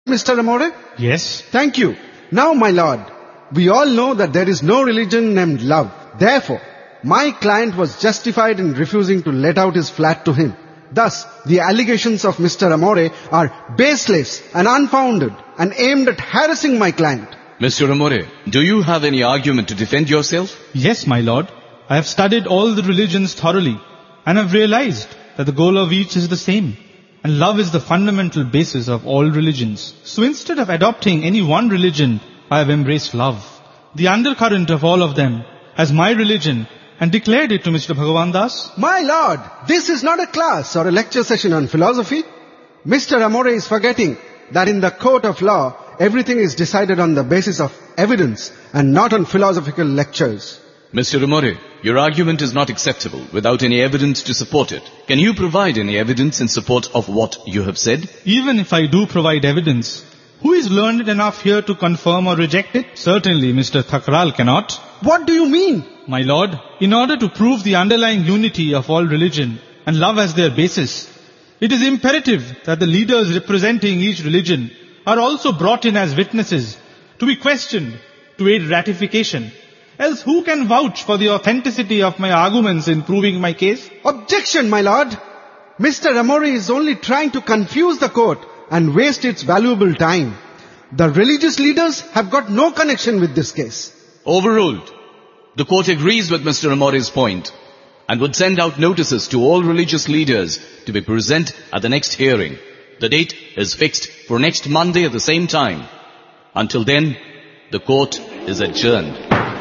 Mr. Amore? Yes. Thank you. Now, my lord, we all know that there is no religion named love. Therefore, my client was justified in refusing to let out his flat to him. Thus, the allegations of Mr. Amore are baseless and unfounded and aimed at harassing my client. Mr. Amore, do you have any argument to defend yourself? Yes, my lord. I have studied all the religions thoroughly and have realized that the goal of each is the same. And love is the fundamental basis of all religions. So instead of adopting any one religion, I have embraced love, the undercurrent of all of them, as my religion, and declared it to Mr. Bhagavan Das. My lord, this is not a class or a lecture session on philosophy. Mr. Amore is forgetting that in the court of law, everything is decided on the basis of evidence and not on philosophical lectures. Mr. Amore, your argument is not acceptable without any evidence to support it. Can you provide any evidence in support of what you have said? Even if I do provide evidence, who is learned enough here to confirm or reject it? Certainly Mr. Thakral cannot. What do you mean? My lord, in order to prove the underlying unity of all religion and love as their basis, it is imperative that the leaders representing each religion are also brought in as witnesses to be questioned to aid ratification. Else who can vouch for the authenticity of my arguments in proving my case? Objection, my lord. Mr. Amore is only trying to confuse the court and waste its valuable time. The religious leaders have got no connection with this case. Overruled. The court agrees with Mr. Amore's point and would send out notices to all religious leaders to be present at the next hearing. The date is fixed for next Monday at the same time. Until then, the court is adjourned.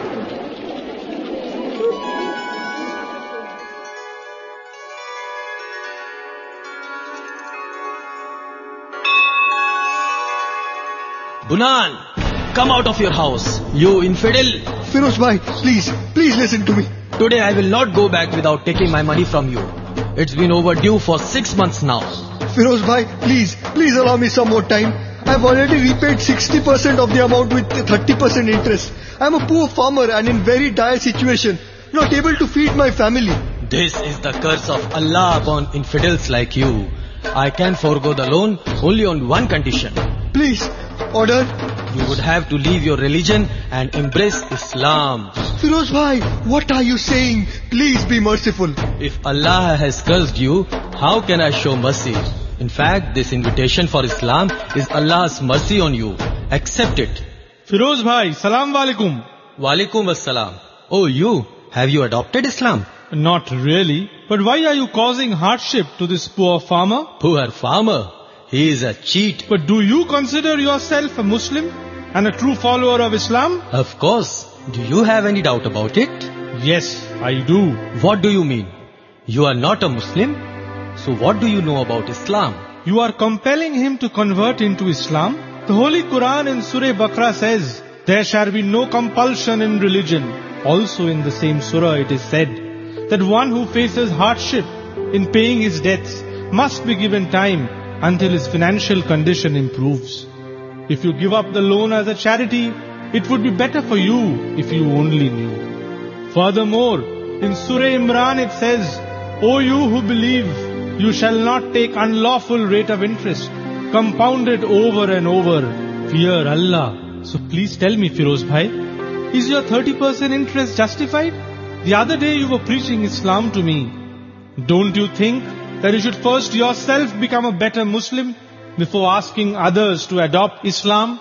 Bunan, come out of your house, you infidel. Firoz bhai, please listen to me. Today I will not go back without taking my money from you. It's been overdue for 6 months now. Firoz bhai, please allow me some more time. I've already repaid 60% of the amount with 30% interest. I'm a poor farmer and in very dire situation, not able to feed my family. This is the curse of Allah upon infidels like you. I can forego the loan only on one condition. Please, order. You would have to leave your religion and embrace Islam. Firoz bhai, what are you saying? Please be merciful. If Allah has cursed you, how can I show mercy? In fact, this invitation for Islam is Allah's mercy on you. Accept it. Firoz bhai, salam walaikum. Walaikum assalam. Oh, you, have you adopted Islam? Not really. But why are you causing hardship to this poor farmer? Poor farmer? He is a cheat. But do you consider yourself a Muslim and a true follower of Islam? Of course. Do you have any doubt about it? Yes, I do. What do you mean? You are not a Muslim? So what do you know about Islam? You are compelling him to convert into Islam? The Holy Quran in Surah Baqarah says, there shall be no compulsion in religion. Also in the same surah it is said that one who faces hardship in paying his debts must be given time until his financial condition improves. If you give up the loan as a charity, it would be better for you if you only knew. Furthermore, in Surah Imran it says, O you who believe, you shall not take unlawful rate of interest, compounded over and over. Fear Allah. So please tell me, Firoz bhai, is your 30% interest justified? The other day you were preaching Islam to me. Don't you think that you should first yourself become a better Muslim before asking others to adopt Islam?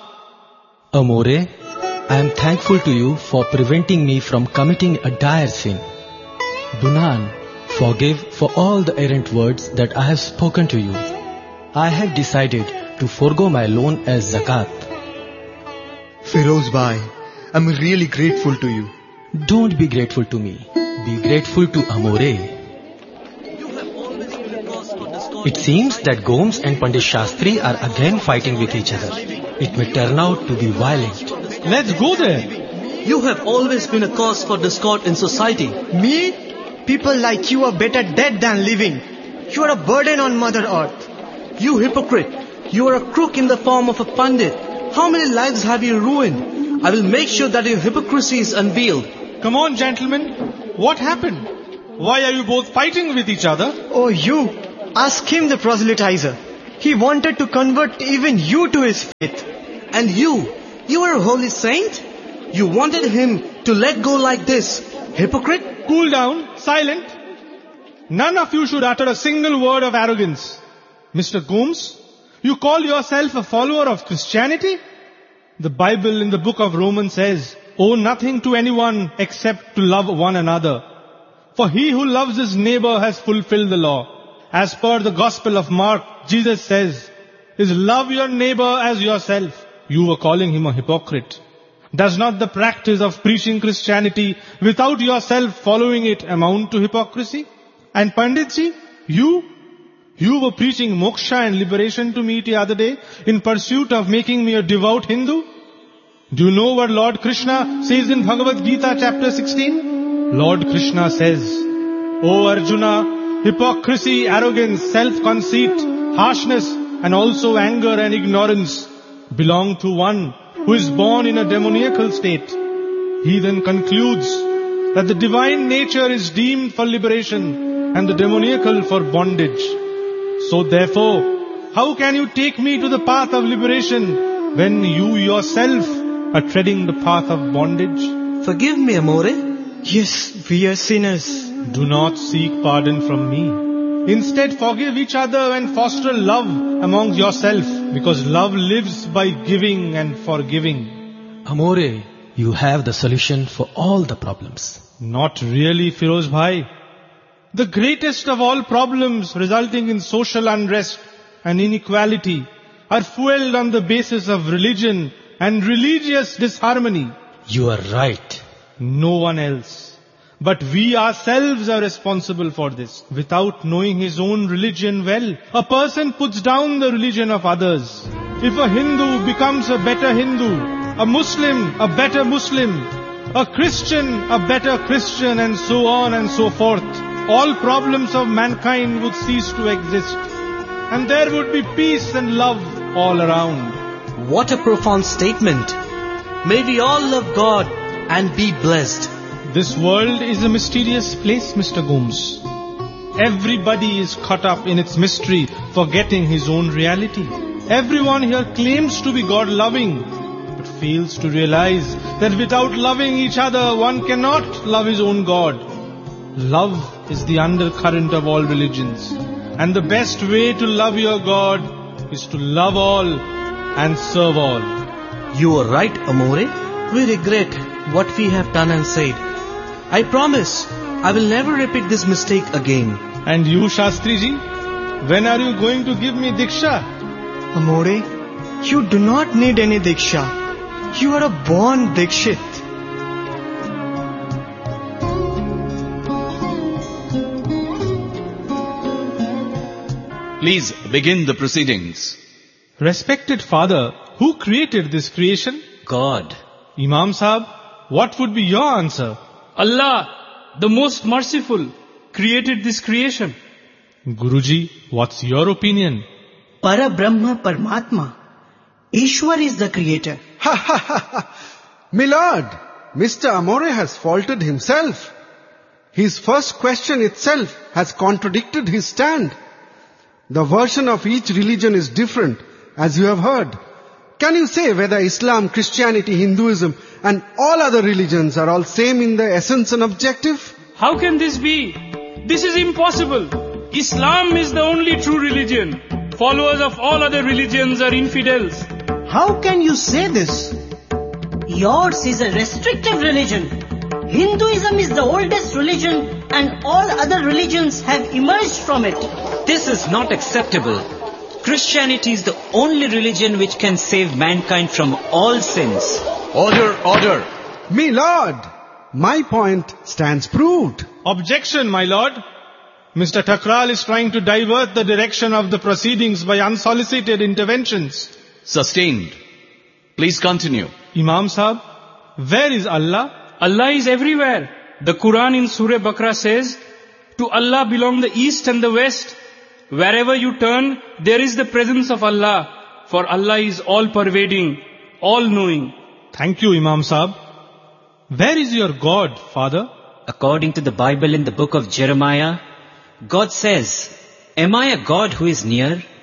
Amore, I am thankful to you for preventing me from committing a dire sin. Bunan, forgive for all the errant words that I have spoken to you. I have decided to forego my loan as zakat. Firoz bhai, I'm really grateful to you. Don't be grateful to me. Be grateful to Amore. It seems that Gomes and Pandit Shastri are again fighting with each other. It may turn out to be violent. Let's go there. You have always been a cause for discord in society. Me? People like you are better dead than living. You are a burden on Mother Earth. You hypocrite. You are a crook in the form of a pandit. How many lives have you ruined? I will make sure that your hypocrisy is unveiled. Come on, gentlemen. What happened? Why are you both fighting with each other? Oh, you. Ask him, the proselytizer. He wanted to convert even you to his faith. And you are a holy saint? You wanted him to let go like this. Hypocrite? Cool down, silent. None of you should utter a single word of arrogance. Mr. Gomes, you call yourself a follower of Christianity? The Bible in the book of Romans says, owe nothing to anyone except to love one another. For he who loves his neighbor has fulfilled the law. As per the Gospel of Mark, Jesus says, is love your neighbor as yourself. You were calling him a hypocrite. Does not the practice of preaching Christianity without yourself following it amount to hypocrisy? And Panditji, you were preaching moksha and liberation to me the other day in pursuit of making me a devout Hindu? Do you know what Lord Krishna says in Bhagavad Gita chapter 16? Lord Krishna says, O Arjuna, hypocrisy, arrogance, self-conceit, harshness and also anger and ignorance belong to one who is born in a demoniacal state. He then concludes that the divine nature is deemed for liberation and the demoniacal for bondage. So therefore, how can you take me to the path of liberation when you yourself are treading the path of bondage? Forgive me, Amore. Yes, we are sinners. Do not seek pardon from me. Instead, forgive each other and foster love among yourself, because love lives by giving and forgiving. Amore, you have the solution for all the problems. Not really, Firoz Bhai. The greatest of all problems resulting in social unrest and inequality are fueled on the basis of religion and religious disharmony. You are right. No one else. But we ourselves are responsible for this. Without knowing his own religion well, a person puts down the religion of others. If a Hindu becomes a better Hindu, a Muslim a better Muslim, a Christian a better Christian, and so on and so forth, all problems of mankind would cease to exist. And there would be peace and love all around. What a profound statement. May we all love God and be blessed. This world is a mysterious place, Mr. Gomes. Everybody is caught up in its mystery, forgetting his own reality. Everyone here claims to be God-loving, but fails to realize that without loving each other, one cannot love his own God. Love is the undercurrent of all religions. And the best way to love your God is to love all and serve all. You are right, Amore. We regret what we have done and said. I promise I will never repeat this mistake again. And you, Shastriji, when are you going to give me Diksha? Amore, you do not need any Diksha. You are a born Dikshit. Please begin the proceedings. Respected Father, who created this creation? God. Imam Sahib, what would be your answer? Allah, the most merciful, created this creation. Guruji, what's your opinion? Para Brahma Paramatma. Ishwar is the creator. Ha ha ha ha! Milord, Mr. Amore has faulted himself. His first question itself has contradicted his stand. The version of each religion is different, as you have heard. Can you say whether Islam, Christianity, Hinduism and all other religions are all same in their essence and objective? How can this be? This is impossible. Islam is the only true religion. Followers of all other religions are infidels. How can you say this? Yours is a restrictive religion. Hinduism is the oldest religion and all other religions have emerged from it. This is not acceptable. Christianity is the only religion which can save mankind from all sins. Order, order. Me lord, my point stands proved. Objection, my lord. Mr. Thakral is trying to divert the direction of the proceedings by unsolicited interventions. Sustained. Please continue. Imam Sahib, where is Allah? Allah is everywhere. The Quran in Surah Baqarah says, to Allah belong the east and the west. Wherever you turn, there is the presence of Allah. For Allah is all-pervading, all-knowing. Thank you, Imam Sahib. Where is your God, Father? According to the Bible in the book of Jeremiah, God says, am I a God who is near?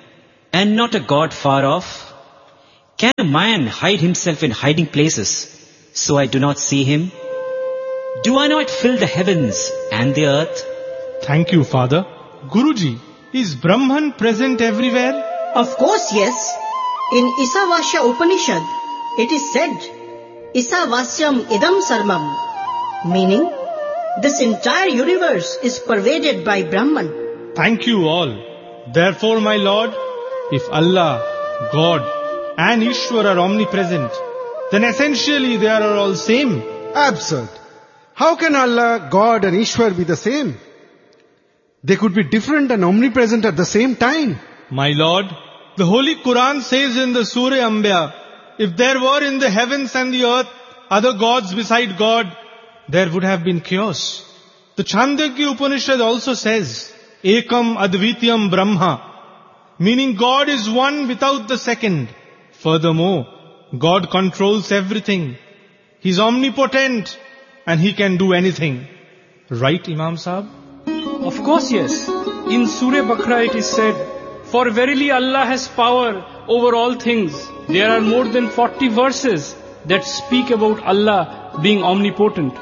and not a God far off? Can a man hide himself in hiding places so I do not see him? Do I not fill the heavens and the earth? Thank you, Father. Guruji, is Brahman present everywhere? Of course, yes. In Isavasya Upanishad, it is said, Isavasyam idam sarvam, meaning, this entire universe is pervaded by Brahman. Thank you all. Therefore, my Lord, if Allah, God and Ishwar are omnipresent, then essentially they are all same. Absurd. How can Allah, God and Ishwar be the same? They could be different and omnipresent at the same time. My Lord, the Holy Quran says in the Surah Anbiya, if there were in the heavens and the earth other gods beside God, there would have been chaos. The Chandogya Upanishad also says, Ekam Advityam Brahma, meaning God is one without the second. Furthermore, God controls everything. He is omnipotent and He can do anything. Right, Imam Sahib? Of course, yes. In Surah Baqarah it is said, for verily Allah has power over all things. There are more than 40 verses that speak about Allah being omnipotent.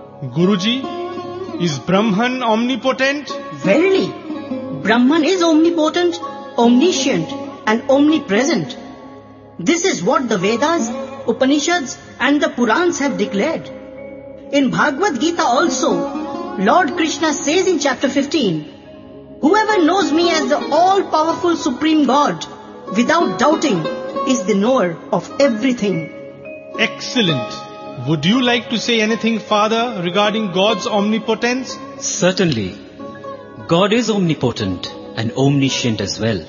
Guruji, is Brahman omnipotent? Verily, Brahman is omnipotent, omniscient and omnipresent. This is what the Vedas, Upanishads and the Purans have declared. In Bhagavad Gita also, Lord Krishna says in chapter 15, whoever knows me as the all-powerful Supreme God, without doubting, is the knower of everything. Excellent. Would you like to say anything, Father, regarding God's omnipotence? Certainly. God is omnipotent and omniscient as well.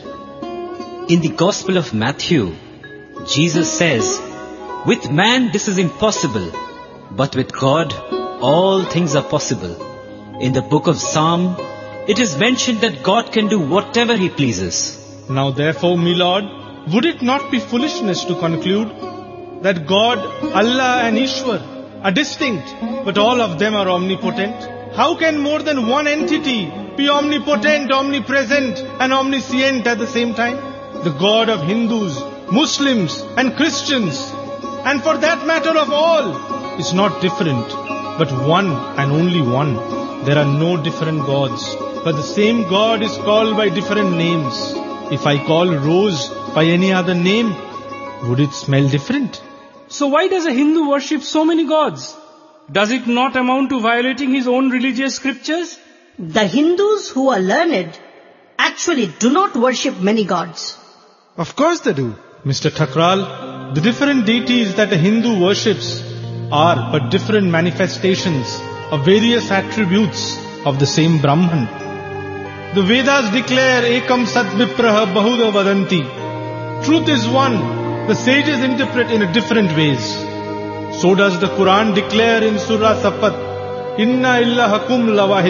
In the Gospel of Matthew, Jesus says, with man this is impossible, but with God all things are possible. In the book of Psalm, it is mentioned that God can do whatever He pleases. Now therefore, my Lord, would it not be foolishness to conclude that God, Allah and Ishwar are distinct, but all of them are omnipotent? How can more than one entity be omnipotent, omnipresent and omniscient at the same time? The God of Hindus, Muslims and Christians, and for that matter of all, is not different, but one and only one. There are no different gods, but the same God is called by different names. If I call rose by any other name, would it smell different? So why does a Hindu worship so many gods? Does it not amount to violating his own religious scriptures? The Hindus who are learned actually do not worship many gods. Of course they do. Mr. Thakral, the different deities that a Hindu worships are but different manifestations of various attributes of the same Brahman. The Vedas declare Ekam Sat Vipraha Bahuda Vadanti. Truth is one. The sages interpret in a different ways. So does the Quran declare in Surah Sapat, Inna illahakum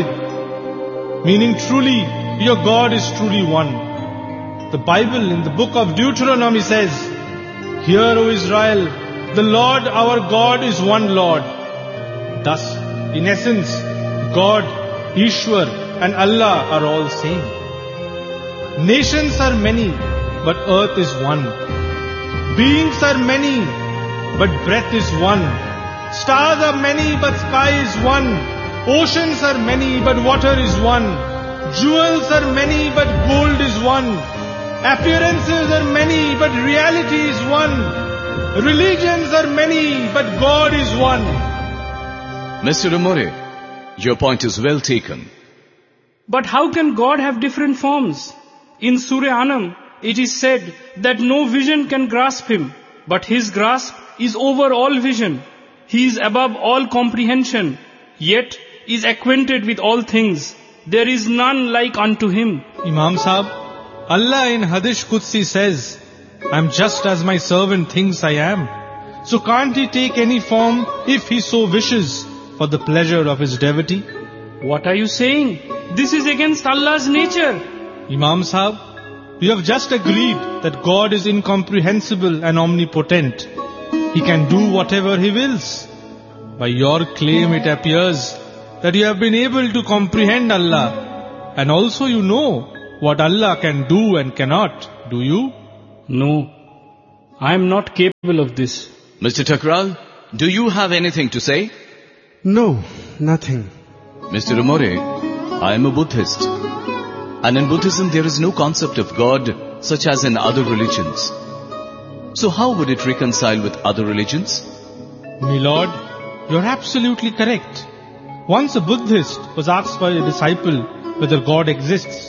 lawahid, meaning truly your God is truly one. The Bible in the book of Deuteronomy says, Hear, O Israel, the Lord our God is one Lord. Thus, in essence, God, Ishwar and Allah are all same. Nations are many, but earth is one. Beings are many, but breath is one. Stars are many, but sky is one. Oceans are many, but water is one. Jewels are many, but gold is one. Appearances are many, but reality is one. Religions are many, but God is one. Mr. Amore, your point is well taken. But how can God have different forms? In Surah Anam, it is said that no vision can grasp Him, but His grasp is over all vision. He is above all comprehension, yet is acquainted with all things. There is none like unto Him. Imam Sahib, Allah in Hadith Qudsi says, I am just as my servant thinks I am. So can't He take any form if He so wishes for the pleasure of His devotee? What are you saying? This is against Allah's nature. Imam Sahib, we have just agreed that God is incomprehensible and omnipotent. He can do whatever He wills. By your claim it appears that you have been able to comprehend Allah, and also you know what Allah can do and cannot do you? No, I am not capable of this. Mr. Thakral, do you have anything to say? No, nothing. Mr. Amore, I am a Buddhist. And in Buddhism there is no concept of God such as in other religions. So how would it reconcile with other religions? My lord, you are absolutely correct. Once a Buddhist was asked by a disciple whether God exists.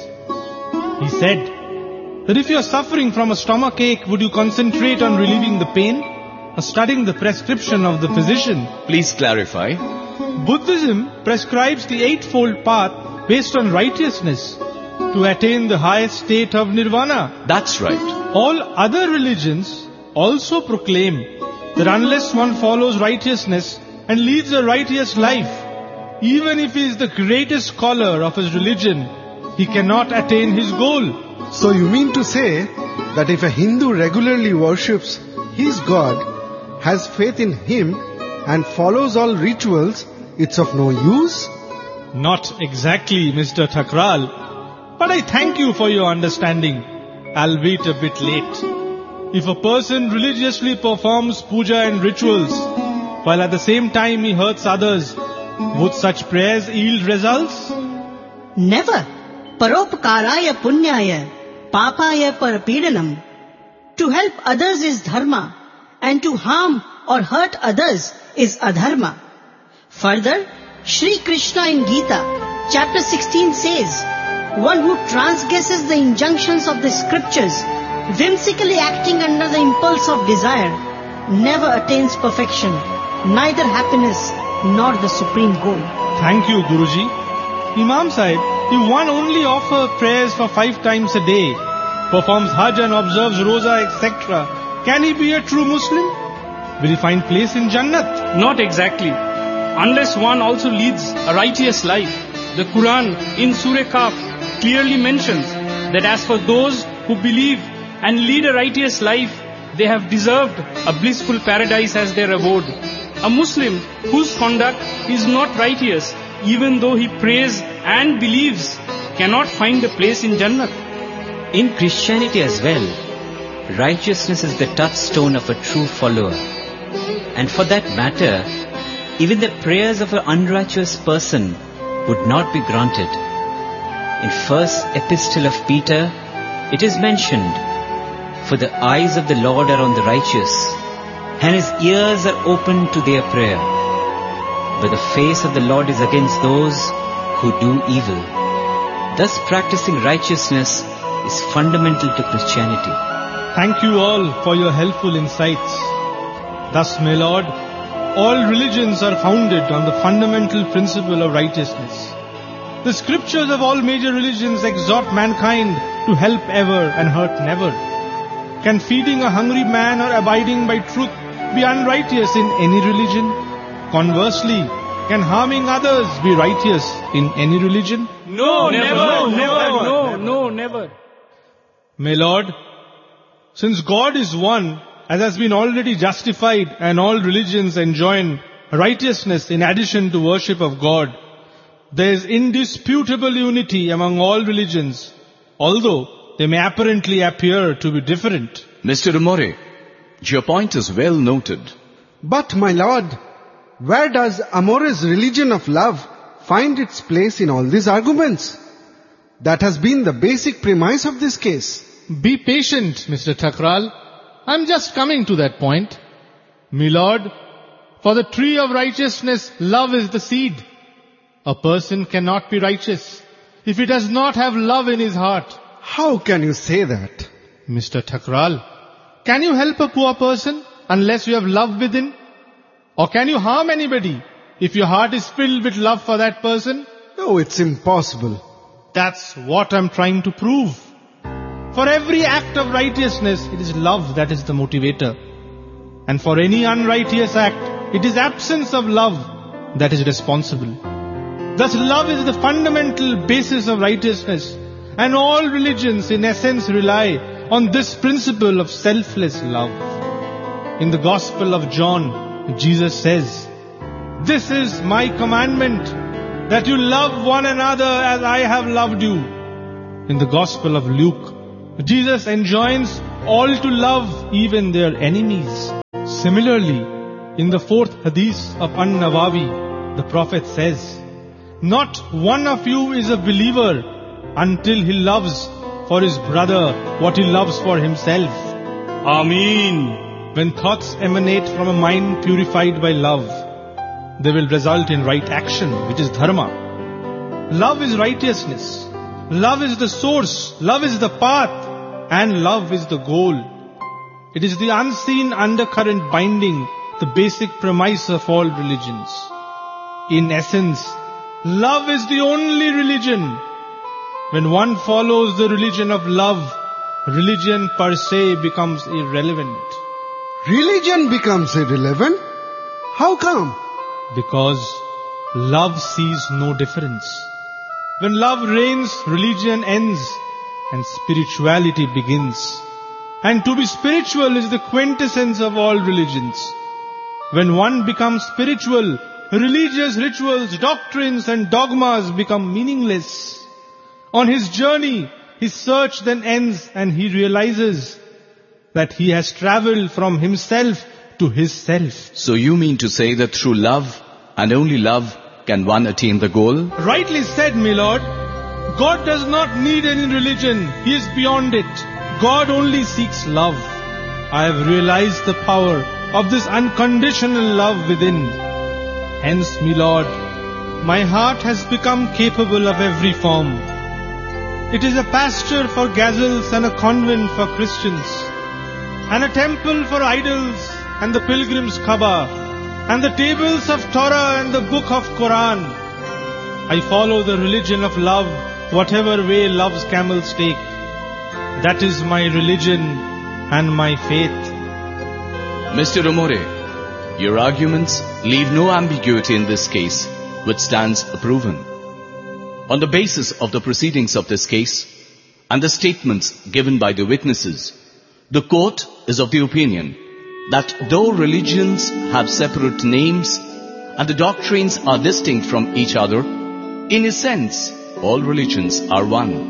He said that if you are suffering from a stomach ache, would you concentrate on relieving the pain or studying the prescription of the physician? Please clarify. Buddhism prescribes the eightfold path based on righteousness to attain the highest state of nirvana. That's right. All other religions also proclaim that unless one follows righteousness and leads a righteous life, even if he is the greatest scholar of his religion, he cannot attain his goal. So you mean to say that if a Hindu regularly worships his God, has faith in him and follows all rituals, it's of no use? Not exactly, Mr. Thakral. But I thank you for your understanding, albeit a bit late. If a person religiously performs puja and rituals, while at the same time he hurts others, would such prayers yield results? Never. Paropkaraya punyaya, papaya parapidanam. To help others is dharma, and to harm or hurt others is adharma. Further, Shri Krishna in Gita, chapter 16 says, one who transgresses the injunctions of the scriptures, whimsically acting under the impulse of desire, never attains perfection, neither happiness nor the supreme goal. Thank you, Guruji. Imam Sahib, if one only offers prayers for 5 times a day, performs Hajj and observes Roza, etc., can he be a true Muslim? Will he find place in Jannat? Not exactly. Unless one also leads a righteous life. The Quran in Surah Kaf clearly mentions that as for those who believe and lead a righteous life, they have deserved a blissful paradise as their abode. A Muslim whose conduct is not righteous, even though he prays and believes, cannot find a place in Jannat. In Christianity as well, righteousness is the touchstone of a true follower. And for that matter, even the prayers of an unrighteous person would not be granted. In first epistle of Peter, it is mentioned, for the eyes of the Lord are on the righteous, and his ears are open to their prayer. But the face of the Lord is against those who do evil. Thus practicing righteousness is fundamental to Christianity. Thank you all for your helpful insights. Thus, my Lord, all religions are founded on the fundamental principle of righteousness. The scriptures of all major religions exhort mankind to help ever and hurt never. Can feeding a hungry man or abiding by truth be unrighteous in any religion? Conversely, can harming others be righteous in any religion? No, never. My Lord, since God is one, as has been already justified, and all religions enjoin righteousness in addition to worship of God, there is indisputable unity among all religions, although they may apparently appear to be different. Mr. Amore, your point is well noted. But my lord, where does Amore's religion of love find its place in all these arguments? That has been the basic premise of this case. Be patient, Mr. Thakral. I'm just coming to that point. My lord, for the tree of righteousness, love is the seed. A person cannot be righteous if he does not have love in his heart. How can you say that? Mr. Thakral, can you help a poor person unless you have love within? Or can you harm anybody if your heart is filled with love for that person? No, it's impossible. That's what I'm trying to prove. For every act of righteousness, it is love that is the motivator. And for any unrighteous act, it is absence of love that is responsible. Thus love is the fundamental basis of righteousness, and all religions in essence rely on this principle of selfless love. In the Gospel of John, Jesus says, "This is my commandment, that you love one another as I have loved you." In the Gospel of Luke, Jesus enjoins all to love even their enemies. Similarly, in the 4th hadith of An-Nawawi, the Prophet says, "Not one of you is a believer until he loves for his brother what he loves for himself." Ameen. When thoughts emanate from a mind purified by love, they will result in right action, which is dharma. Love is righteousness. Love is the source. Love is the path. And love is the goal. It is the unseen undercurrent binding the basic premise of all religions. In essence, love is the only religion. When one follows the religion of love, religion per se becomes irrelevant. Religion becomes irrelevant? How come? Because love sees no difference. When love reigns, religion ends and spirituality begins. And to be spiritual is the quintessence of all religions. When one becomes spiritual, religious rituals, doctrines and dogmas become meaningless. On his journey, his search then ends and he realizes that he has traveled from himself to his self. So you mean to say that through love and only love can one attain the goal? Rightly said, my Lord. God does not need any religion. He is beyond it. God only seeks love. I have realized the power of this unconditional love within. Hence, my Lord, my heart has become capable of every form. It is a pasture for gazelles and a convent for Christians, and a temple for idols and the pilgrim's Kaaba, and the tables of Torah and the book of Quran. I follow the religion of love, whatever way love's camels take. That is my religion and my faith. Mr. Amore, your arguments leave no ambiguity in this case, which stands proven. On the basis of the proceedings of this case and the statements given by the witnesses, the court is of the opinion that though religions have separate names and the doctrines are distinct from each other, in a sense, all religions are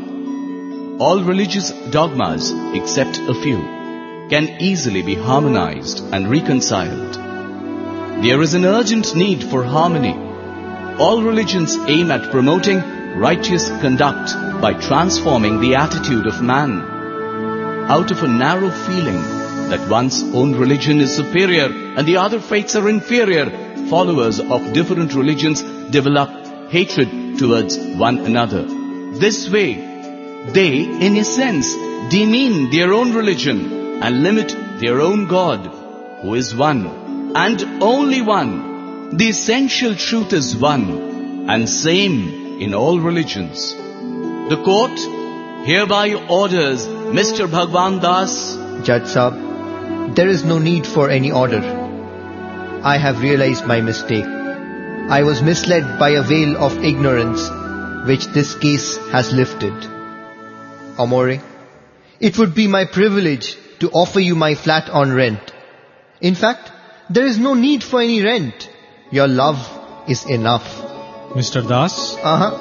one. All religious dogmas, except a few, can easily be harmonized and reconciled. There is an urgent need for harmony. All religions aim at promoting righteous conduct by transforming the attitude of man. Out of a narrow feeling that one's own religion is superior and the other faiths are inferior, followers of different religions develop hatred towards one another. This way, they, in a sense, demean their own religion and limit their own God, who is one and only one. The essential truth is one and same in all religions. The court hereby orders Mr. Bhagwan Das. Judge Sahab, there is no need for any order. I have realized my mistake. I was misled by a veil of ignorance which this case has lifted. Amore, it would be my privilege to offer you my flat on rent. In fact, there is no need for any rent. Your love is enough. Mr. Das?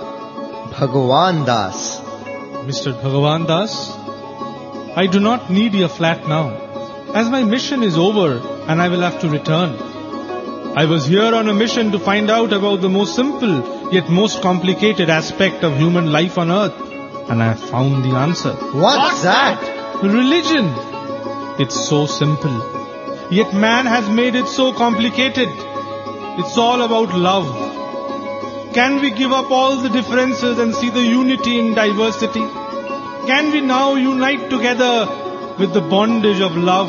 Bhagwan Das. Mr. Bhagwan Das, I do not need your flat now, as my mission is over and I will have to return. I was here on a mission to find out about the most simple yet most complicated aspect of human life on earth, and I have found the answer. What's that? Religion. It's so simple, yet man has made it so complicated. It's all about love. Can we give up all the differences and see the unity in diversity? Can we now unite together with the bondage of love?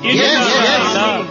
Yes.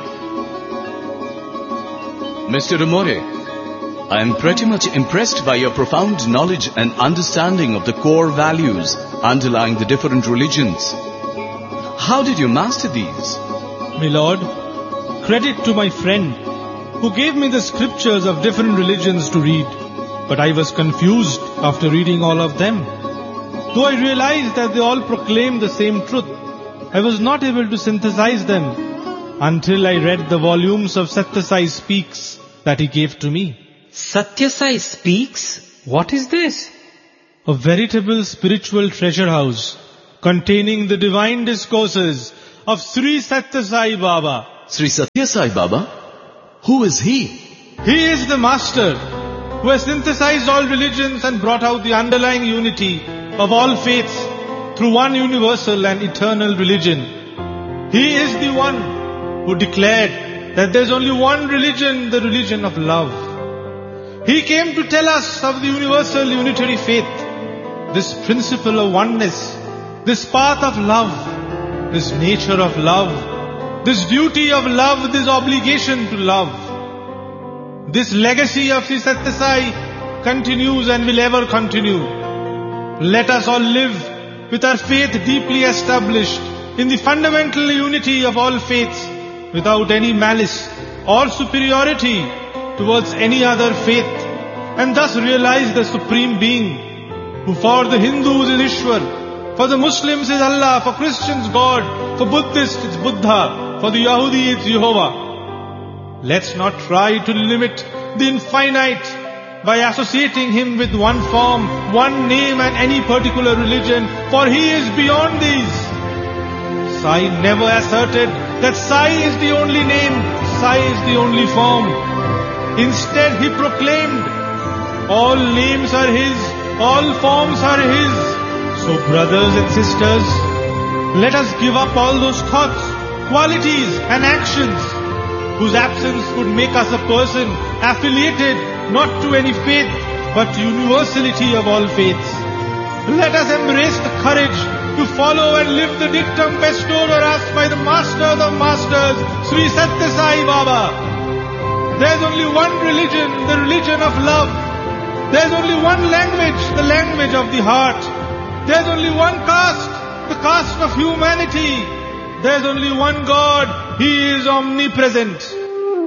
Mr. Amore, I am pretty much impressed by your profound knowledge and understanding of the core values underlying the different religions. How did you master these? My Lord, credit to my friend who gave me the scriptures of different religions to read. But I was confused after reading all of them. Though I realized that they all proclaim the same truth, I was not able to synthesize them until I read the volumes of Satya Sai Speaks that he gave to me. Satya Sai Speaks? What is this? A veritable spiritual treasure house containing the divine discourses of Sri Satya Sai Baba. Sri Satya Sai Baba? Who is he? He is the master who has synthesized all religions and brought out the underlying unity of all faiths through one universal and eternal religion. He is the one who declared that there is only one religion, the religion of love. He came to tell us of the universal unitary faith, this principle of oneness, this path of love, this nature of love, this duty of love, this obligation to love. This legacy of Sri Satya Sai continues and will ever continue. Let us all live with our faith deeply established in the fundamental unity of all faiths, without any malice or superiority towards any other faith, and thus realize the Supreme Being, who for the Hindus is Ishwar, for the Muslims is Allah, for Christians God, for Buddhists it's Buddha, for the Yahudi it's Jehovah. Let's not try to limit the infinite by associating Him with one form, one name and any particular religion, for He is beyond these. Sai never asserted that Sai is the only name, Sai is the only form. Instead, he proclaimed, all names are His, all forms are His. So brothers and sisters, let us give up all those thoughts, qualities and actions whose absence would make us a person affiliated not to any faith but to universality of all faiths. Let us embrace the courage to follow and live the dictum bestowed on us by the Master of Masters, Sri Satya Sai Baba. There is only one religion, the religion of love. There is only one language, the language of the heart. There is only one caste, the caste of humanity. There is only one God. He is omnipresent.